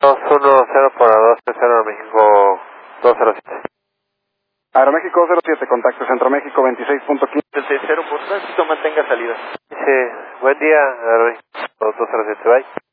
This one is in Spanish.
210 para 230 México 207. Aeroméxico 207, contacto Centro México 26.15. El 60 por tránsito, mantenga salida. Sí, buen día, Aeroméxico 207, bye.